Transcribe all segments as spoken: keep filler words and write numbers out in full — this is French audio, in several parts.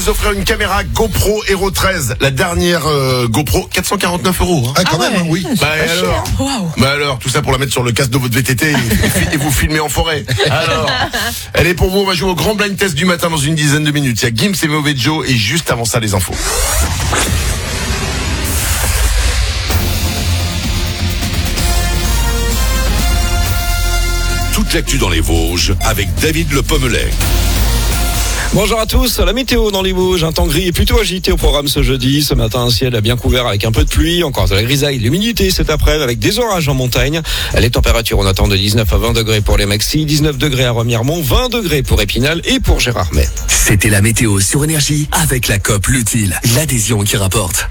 vous offrir une caméra GoPro Hero treize, la dernière euh, GoPro, quatre cent quarante-neuf euros. Hein. Ah, quand Ah même, ouais. oui. Bah et alors, Waouh. bah alors, tout ça pour la mettre sur le casque de votre V T T et, et vous filmer en forêt. Alors, elle est pour vous, on va jouer au grand blind test du matin dans une dizaine de minutes. Il y a Gims et Mauvais Joe et juste avant ça les infos. Toute l'actu dans les Vosges avec David Le Pommelet. Bonjour à tous, la météo dans les Vosges, un temps gris et plutôt agité au programme ce jeudi. Ce matin, un ciel bien couvert avec un peu de pluie, encore de la grisaille, l'humidité cet après-midi avec des orages en montagne. Les températures, on attend de dix-neuf à vingt degrés pour les maxi, dix-neuf degrés à Remiremont, vingt degrés pour Épinal et pour Gérardmer. C'était la météo sur Énergie avec la COP L'Utile, l'adhésion qui rapporte.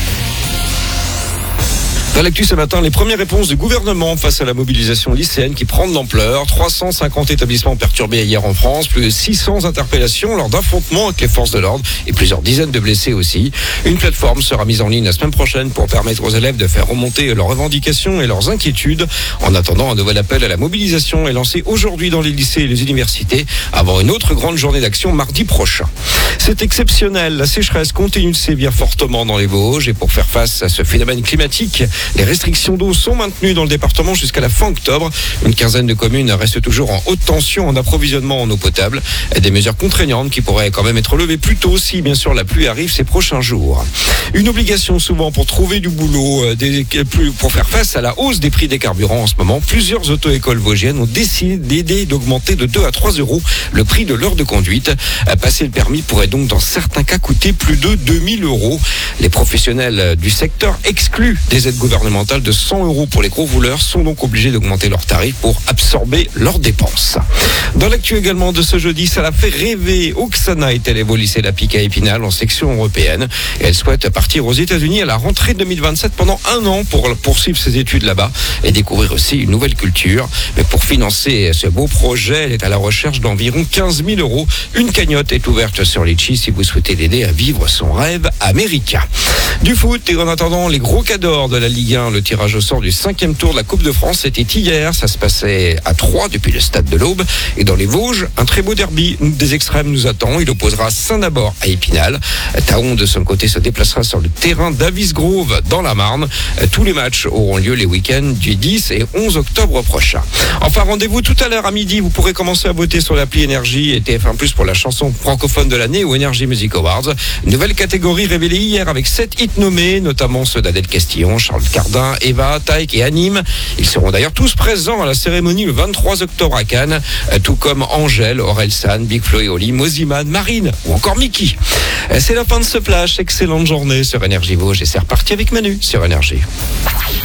Dans l'actu ce matin, les premières réponses du gouvernement face à la mobilisation lycéenne qui prend de l'ampleur. trois cent cinquante établissements perturbés hier en France, plus de six cents interpellations lors d'affrontements avec les forces de l'ordre et plusieurs dizaines de blessés aussi. Une plateforme sera mise en ligne la semaine prochaine pour permettre aux élèves de faire remonter leurs revendications et leurs inquiétudes. En attendant, un nouvel appel à la mobilisation est lancé aujourd'hui dans les lycées et les universités avant une autre grande journée d'action mardi prochain. C'est exceptionnel, la sécheresse continue de sévir fortement dans les Vosges et pour faire face à ce phénomène climatique, les restrictions d'eau sont maintenues dans le département jusqu'à la fin octobre. Une quinzaine de communes restent toujours en haute tension en approvisionnement en eau potable. Des mesures contraignantes qui pourraient quand même être levées plus tôt si bien sûr la pluie arrive ces prochains jours. Une obligation souvent pour trouver du boulot, des, pour faire face à la hausse des prix des carburants en ce moment. Plusieurs auto-écoles vosgiennes ont décidé d'augmenter de deux à trois euros le prix de l'heure de conduite. Passer le permis pourrait donc dans certains cas coûter plus de deux mille euros. Les professionnels du secteur exclus des aides gouvernementales de cent euros pour les gros rouleurs sont donc obligés d'augmenter leurs tarifs pour absorber leurs dépenses. Dans l'actu également de ce jeudi, ça l'a fait rêver. Oksana est élève au lycée La Pique à Épinal en section européenne. Et elle souhaite partir aux États-Unis à la rentrée deux mille vingt-sept pendant un an pour poursuivre ses études là-bas et découvrir aussi une nouvelle culture. Mais pour financer ce beau projet, elle est à la recherche d'environ quinze mille euros. Une cagnotte est ouverte sur Litchi si vous souhaitez l'aider à vivre son rêve américain. Du foot et en attendant les gros cadors de la Ligue un, le tirage au sort du cinquième tour de la Coupe de France, c'était hier. Ça se passait à Troyes depuis le stade de l'Aube. Et dans les Vosges, un très beau derby des extrêmes nous attend. Il opposera Saint-Nabord à Épinal. Taon, de son côté, se déplacera sur le terrain d'Avis-Grove dans la Marne. Tous les matchs auront lieu les week-ends du dix et onze octobre prochain. Enfin, rendez-vous tout à l'heure à midi. Vous pourrez commencer à voter sur l'appli Énergie et T F un plus pour la chanson francophone de l'année ou Energy Music Awards. Une nouvelle catégorie révélée hier avec sept hits nommés, notamment ceux d'Adèle Castillon, Charles Cardin, Eva, Taïk et Anime. Ils seront d'ailleurs tous présents à la cérémonie le vingt-trois octobre à Cannes, tout comme Angèle, Orelsan, Big Flo et Oli, Moziman, Marine ou encore Mickey. C'est la fin de ce flash. Excellente journée sur Énergie Vosges et c'est reparti avec Manu sur Énergie.